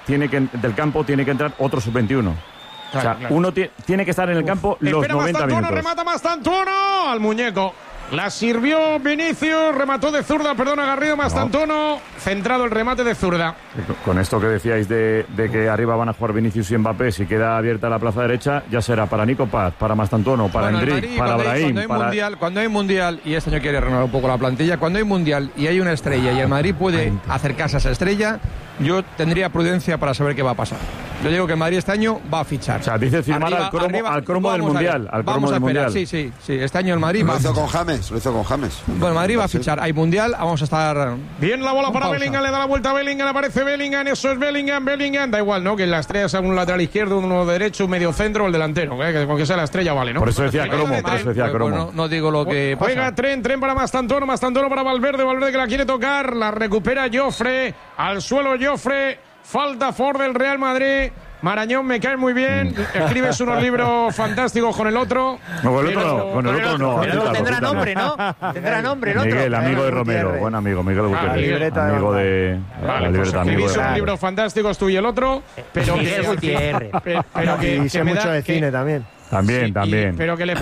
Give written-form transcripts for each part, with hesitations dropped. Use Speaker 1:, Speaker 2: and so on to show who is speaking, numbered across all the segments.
Speaker 1: del campo tiene que entrar otro sub-21.
Speaker 2: Claro,
Speaker 1: o sea, uno tiene que estar en el campo los 90 minutos.
Speaker 2: Remata Mastantuono al muñeco. La sirvió Vinicius, remató de zurda, perdona Garrido, Mastantuono, centrado el remate de zurda.
Speaker 1: Con esto que decíais de que arriba van a jugar Vinicius y Mbappé, si queda abierta la plaza derecha, ya será para Nico Paz, para Mastantuono, para Endrick, para Brahim.
Speaker 3: Cuando hay mundial, y este año quiere renovar un poco la plantilla, cuando hay mundial y hay una estrella y el Madrid puede acercarse a esa estrella, yo tendría prudencia para saber qué va a pasar. Yo digo que el Madrid este año va a fichar.
Speaker 1: O sea, dice firmar al cromo del Mundial.
Speaker 3: Vamos a esperar, sí. Este año el Madrid
Speaker 4: lo hizo con James.
Speaker 3: Bueno, el Madrid va a fichar. Hay Mundial, vamos a estar...
Speaker 2: Bien la bola para Bellingham, le da la vuelta a Bellingham, aparece Bellingham, eso es Bellingham. Da igual, ¿no? Que la estrella sea un lateral izquierdo, uno derecho, un medio centro o el delantero. Que con que sea la estrella vale, ¿no?
Speaker 1: Por eso decía cromo.
Speaker 3: No digo lo que pasa.
Speaker 2: Juega tren para Mastantuono para Valverde que la quiere tocar, la recupera Jofre, al suelo Jofre, falta Ford del Real Madrid. Marañón me cae muy bien, escribes unos libros fantásticos con el otro.
Speaker 1: No, con el otro no.
Speaker 5: Pero tendrá nombre, ¿no? Tendrá nombre el otro.
Speaker 1: Miguel, amigo de Romero, buen amigo, Miguel Gutiérrez. Amigo de la libreta.
Speaker 2: Escribís unos libros fantásticos tú y el otro, pero
Speaker 5: Miguel Gutiérrez.
Speaker 2: Pero que
Speaker 6: sé mucho de cine también.
Speaker 1: También.
Speaker 2: Pero que el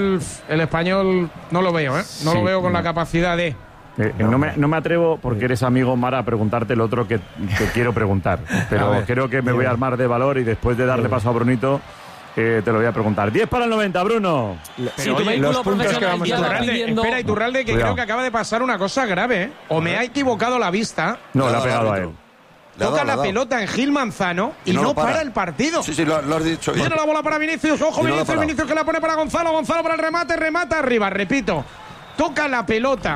Speaker 2: español no lo veo, ¿eh? No lo veo con la capacidad de...
Speaker 1: No me atrevo, porque eres amigo, Mara, a preguntarte lo otro que te quiero preguntar. Pero creo que me voy a armar de valor y después de darle paso a Brunito, te lo voy a preguntar. 10 para el 90, Bruno.
Speaker 2: Los puntos que vamos a pidiendo... Espera, Iturralde, que creo que acaba de pasar una cosa grave, ¿eh? O me ha equivocado la vista.
Speaker 1: No, le ha pegado a él.
Speaker 2: Toca la pelota en Gil Manzano y no para el partido.
Speaker 4: Sí, lo has dicho bien.
Speaker 2: Viene la bola para Vinicius, ojo Vinicius que la pone para Gonzalo para el remata arriba, repito. Toca la pelota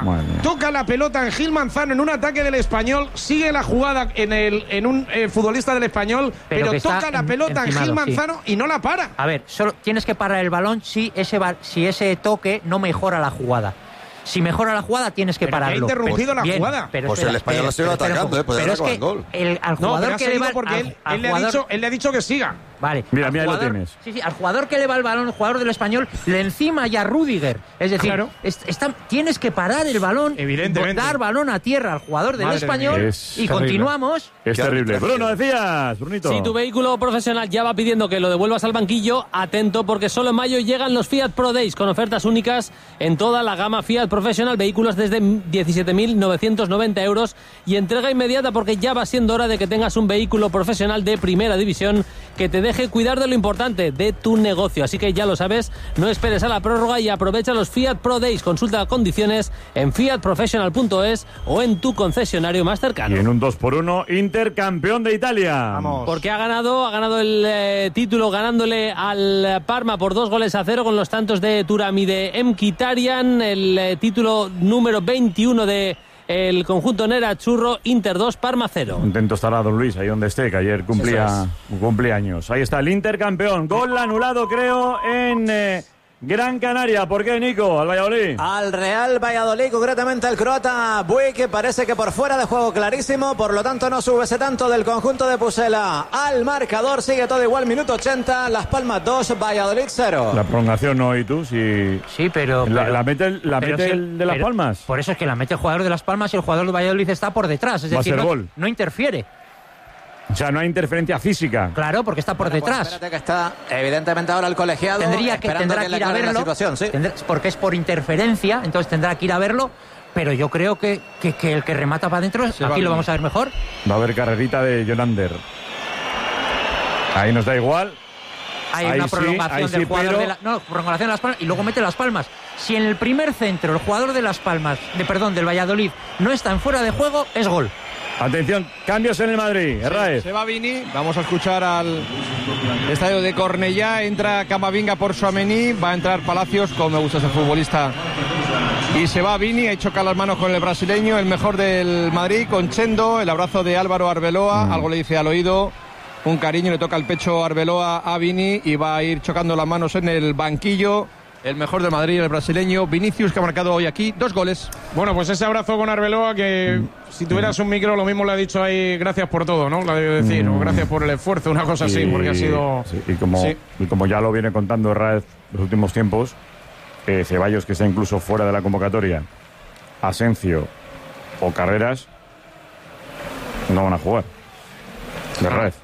Speaker 2: en Gil Manzano en un ataque del Español, sigue la jugada en un futbolista del Español, pero toca la pelota en Gil Manzano y no la para.
Speaker 5: A ver, solo tienes que parar el balón si ese toque no mejora la jugada. Si mejora la jugada, tienes que pararlo.
Speaker 2: Ha interrumpido la jugada.
Speaker 4: Pues el Español lo sigue atacando,
Speaker 5: pero es que al jugador que le va
Speaker 2: él le ha dicho que siga.
Speaker 5: Vale.
Speaker 1: Mira, lo tienes.
Speaker 5: Sí, al jugador que le va el balón, el jugador del Español, le encima ya Rüdiger. Es decir, tienes que parar el balón,
Speaker 2: evidentemente,
Speaker 5: dar balón a tierra al jugador del Español y continuamos.
Speaker 1: Es terrible. Bruno, decías, Brunito.
Speaker 7: Si tu vehículo profesional ya va pidiendo que lo devuelvas al banquillo, atento, porque solo en mayo llegan los Fiat Pro Days con ofertas únicas en toda la gama Fiat Professional, vehículos desde 17.990 euros y entrega inmediata, porque ya va siendo hora de que tengas un vehículo profesional de primera división que te deje cuidar de lo importante, de tu negocio. Así que ya lo sabes, no esperes a la prórroga y aprovecha los Fiat Pro Days. Consulta condiciones en fiatprofessional.es o en tu concesionario más cercano.
Speaker 1: Y en un 2x1, Inter campeón de Italia.
Speaker 6: Vamos.
Speaker 7: Porque ha ganado el título ganándole al Parma por 2-0 con los tantos de Thuram y de Mkhitaryan. El título número 21 de el conjunto Nerazzurro. Inter 2, Parma 0.
Speaker 1: Contento estará don Luis ahí donde esté, que ayer cumplía años. Ahí está el Inter campeón. Gol anulado, creo, en Gran Canaria. ¿Por qué, Nico? ¿Al Valladolid?
Speaker 8: Al Real Valladolid, concretamente al croata Buey, que parece que por fuera de juego clarísimo, por lo tanto no sube ese tanto del conjunto de Pusela al marcador. Sigue todo igual, minuto 80, Las Palmas 2, Valladolid 0.
Speaker 1: La prolongación no, ¿y tú? Sí,
Speaker 5: pero...
Speaker 1: ¿La mete el de Las Palmas?
Speaker 5: Por eso es que la mete el jugador de Las Palmas y el jugador de Valladolid está por detrás. Es decir, no interfiere.
Speaker 1: O sea, no hay interferencia física.
Speaker 5: Claro, porque está por detrás.
Speaker 8: Pues espérate, que está evidentemente ahora el colegiado.
Speaker 5: Tendrá que ir a verlo, ¿sí? Porque es por interferencia, entonces tendrá que ir a verlo. Pero yo creo que el que remata para adentro, aquí lo vamos a ver mejor.
Speaker 1: Va a haber carrerita de Jonander. Ahí nos da igual.
Speaker 5: Hay una prolongación del jugador de prolongación de Las Palmas y luego mete Las Palmas. Si en el primer centro el jugador de Las Palmas, del Valladolid, no está en fuera de juego, es gol.
Speaker 1: Atención, cambios en el Madrid. Herráez.
Speaker 3: Se va Vini, vamos a escuchar al estadio de Cornellá. Entra Camavinga por Tchouaméni, va a entrar Palacios, como me gusta ese futbolista. Y se va Vini, ha chocado las manos con el brasileño, el mejor del Madrid, con Chendo, el abrazo de Álvaro Arbeloa, algo le dice al oído, un cariño, le toca el pecho Arbeloa a Vini y va a ir chocando las manos en el banquillo. El mejor de Madrid, el brasileño Vinicius, que ha marcado hoy aquí 2 goles.
Speaker 2: Bueno, pues ese abrazo con Arbeloa, que si tuvieras un micro, lo mismo le ha dicho ahí, gracias por todo, ¿no? La debe decir, o gracias por el esfuerzo, una cosa así, porque ha sido...
Speaker 1: Sí, y como ya lo viene contando Herráez los últimos tiempos, Ceballos, que está incluso fuera de la convocatoria, Asencio o Carreras, no van a jugar. Herráez.